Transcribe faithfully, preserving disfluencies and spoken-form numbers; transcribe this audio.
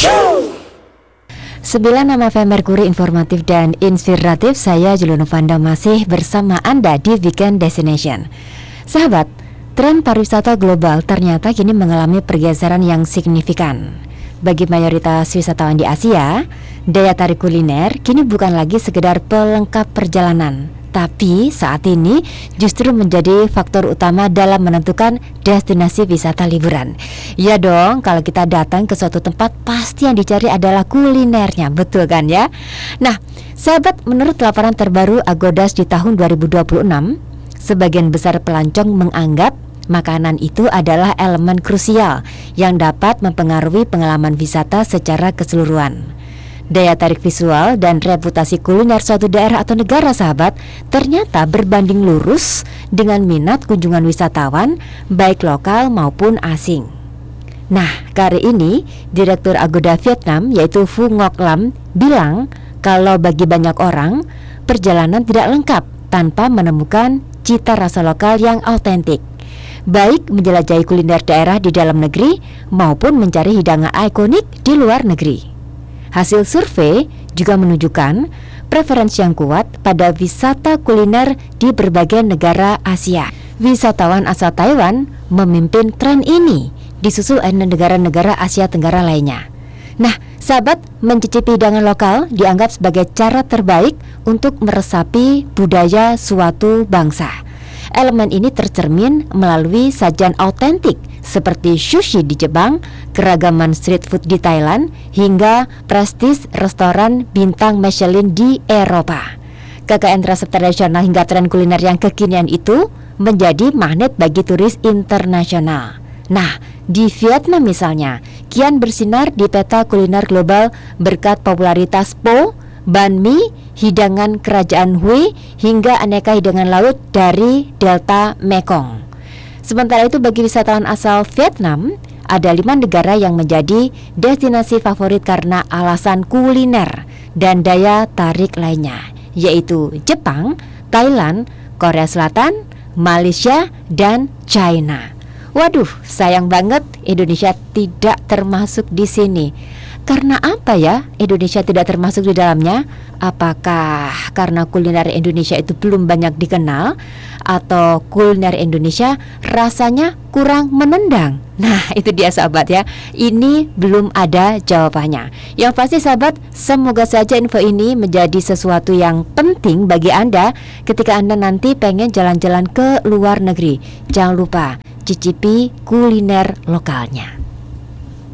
sembilan enam F M Merkuri informatif dan inspiratif. Saya Juliana Fanda masih bersama Anda di Weekend Destination. Sahabat, tren pariwisata global ternyata kini mengalami pergeseran yang signifikan. Bagi mayoritas wisatawan di Asia, daya tarik kuliner kini bukan lagi sekedar pelengkap perjalanan, tapi saat ini justru menjadi faktor utama dalam menentukan destinasi wisata liburan. Ya dong, kalau kita datang ke suatu tempat pasti yang dicari adalah kulinernya, betul kan ya? Nah, sahabat, menurut laporan terbaru Agodas di tahun dua ribu dua puluh enam, sebagian besar pelancong menganggap makanan itu adalah elemen krusial yang dapat mempengaruhi pengalaman wisata secara keseluruhan. Daya tarik visual dan reputasi kuliner suatu daerah atau negara, sahabat, ternyata berbanding lurus dengan minat kunjungan wisatawan baik lokal maupun asing. Nah, kali ini Direktur Agoda Vietnam yaitu Phu Ngoc Lam bilang kalau bagi banyak orang perjalanan tidak lengkap tanpa menemukan cita rasa lokal yang autentik, baik menjelajahi kuliner daerah di dalam negeri maupun mencari hidangan ikonik di luar negeri. Hasil survei juga menunjukkan preferensi yang kuat pada wisata kuliner di berbagai negara Asia. Wisatawan asal Taiwan memimpin tren ini, disusul oleh negara-negara Asia Tenggara lainnya. Nah, sahabat, mencicipi hidangan lokal dianggap sebagai cara terbaik untuk meresapi budaya suatu bangsa. Elemen ini tercermin melalui sajian autentik seperti sushi di Jepang, keragaman street food di Thailand, hingga prestis restoran bintang Michelin di Eropa. Kekayaan resep tradisional hingga tren kuliner yang kekinian itu menjadi magnet bagi turis internasional. Nah, di Vietnam misalnya, kian bersinar di peta kuliner global berkat popularitas pho, banh mi, hidangan kerajaan Hue, hingga aneka hidangan laut dari delta Mekong. Sementara itu bagi wisatawan asal Vietnam, ada lima negara yang menjadi destinasi favorit karena alasan kuliner dan daya tarik lainnya, yaitu Jepang, Thailand, Korea Selatan, Malaysia, dan China. Waduh, sayang banget Indonesia tidak termasuk di sini. Karena apa ya Indonesia tidak termasuk di dalamnya? Apakah karena kuliner Indonesia itu belum banyak dikenal, atau kuliner Indonesia rasanya kurang menendang? Nah, itu dia sahabat ya. Ini belum ada jawabannya. Yang pasti sahabat, semoga saja info ini menjadi sesuatu yang penting bagi Anda ketika Anda nanti pengen jalan-jalan ke luar negeri. Jangan lupa cicipi kuliner lokalnya.